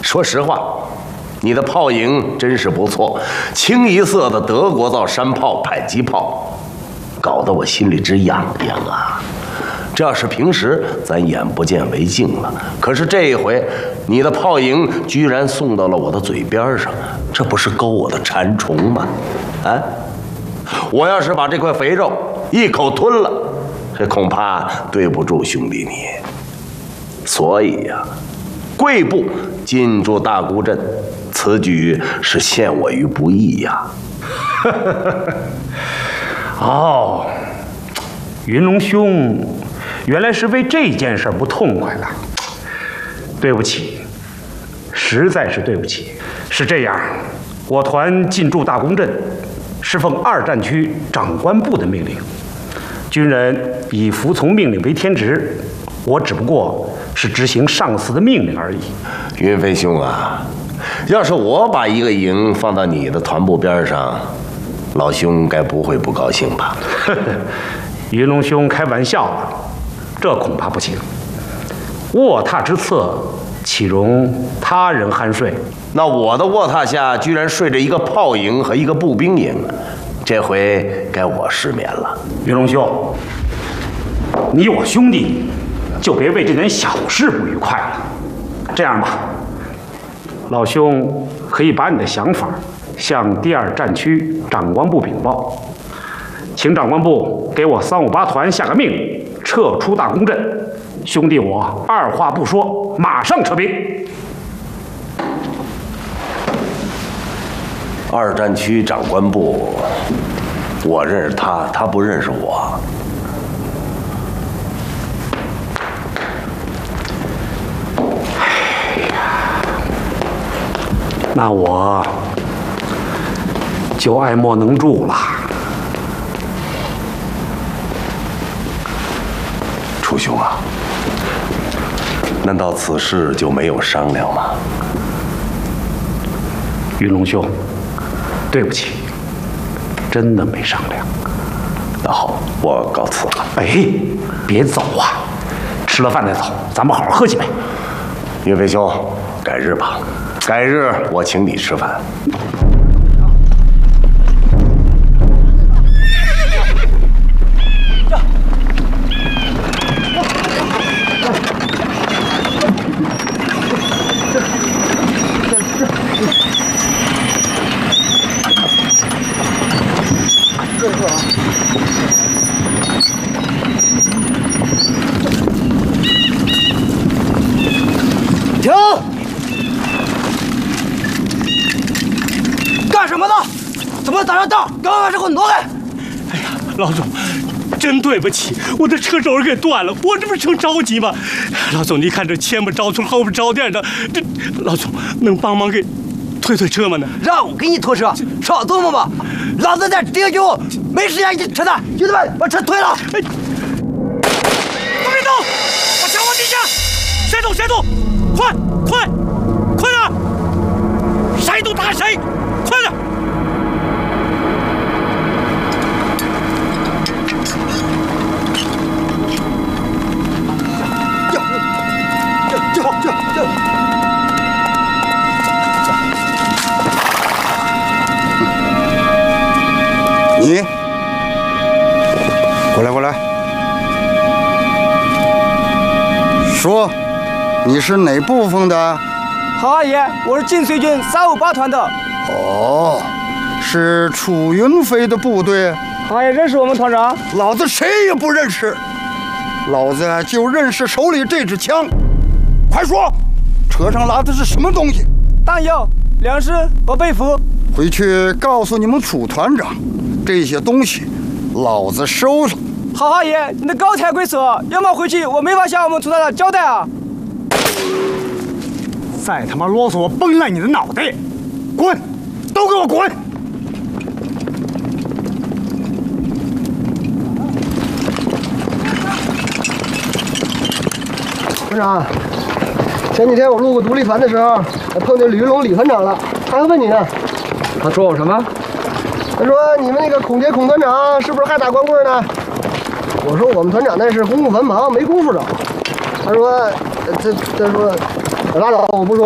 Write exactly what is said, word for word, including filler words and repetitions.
说实话，你的炮营真是不错，清一色的德国造山炮、迫击炮，搞得我心里直痒痒啊！这要是平时，咱眼不见为净了。可是这一回，你的炮营居然送到了我的嘴边上，这不是勾我的馋虫吗？啊！我要是把这块肥肉一口吞了，这恐怕对不住兄弟你。所以呀、啊，贵部进驻大沽镇，此举是陷我于不义呀、 啊。哦，云龙兄，原来是为这件事不痛快了。对不起，实在是对不起。是这样，我团进驻大沽镇，是奉二战区长官部的命令，军人以服从命令为天职，我只不过是执行上司的命令而已。 云飞兄啊，要是我把一个营放到你的团部边上，老兄该不会不高兴吧？ 云龙兄开玩笑了，这恐怕不行。卧榻之侧，岂容他人酣睡？ 那我的卧榻下居然睡着一个炮营和一个步兵营，这回该我失眠了。 云龙兄，你我兄弟，就别为这点小事不愉快了。这样吧，老兄可以把你的想法向第二战区长官部禀报，请长官部给我三五八团下个命令，撤出大沽镇。兄弟我二话不说，马上撤兵。 二战区长官部，我认识他，他不认识我。 哎呀，那我就爱莫能助了。 楚兄啊，难道此事就没有商量吗？ 云龙兄，对不起，真的没商量。 那好，我告辞了。 哎，别走啊！吃了饭再走，咱们好好喝几杯。 云飞兄，改日吧，改日我请你吃饭。 停！干什么呢？怎么打上道？刚刚把这给我挪开！ 哎呀，老总，真对不起，我的车轴给断了，我这不是正着急吗？老总，你看这前不着村后不着店的，这老总能帮忙给推推车吗呢？ 让我给你拖车，少琢磨吧！老子在盯住，没时间你扯淡。兄弟们，把车推了！ 哎，都别动，把枪往地下！谁动谁动！快快快点！谁动打谁！快点！ 走走走走！ 你过来过来，说。你是哪部分的？ 好阿爷，我是晋绥军三五八团的。 哦，是楚云飞的部队。 好阿爷认识我们团长？ 老子谁也不认识，老子就认识手里这支枪。快说，车上拉的是什么东西？ 弹药、粮食和被服。 回去告诉你们楚团长，这些东西老子收了。 好阿爷，你的高抬贵手，要么回去我没法向我们楚团长交代啊。 再他妈啰嗦，我崩烂你的脑袋！滚，都给我滚！ 团长，前几天我路过独立团的时候，碰见吕云龙李团长了，他还问你呢。 他说我什么？ 他说你们那个孔杰孔团长是不是还打光棍呢？我说我们团长那是功夫繁忙，没工夫找。他说，这他说拉倒，我不说。